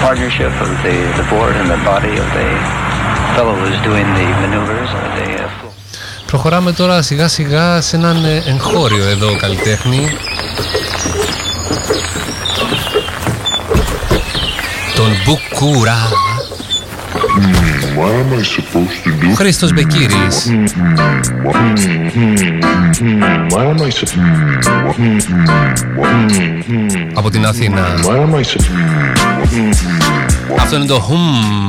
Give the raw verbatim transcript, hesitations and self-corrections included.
partnership of the, the board and the body of the fellow who's doing the maneuvers of the uh, Προχωράμε τώρα σιγά σιγά σε έναν εγχώριο εδώ καλλιτέχνη, τον Μπουκούρα. Mm, what am I supposed to do? Χρήστος Μπεκύρης. Mm, mm, what am I supposed Από την Αθήνα. What am I supposed Αυτό είναι το χουμ.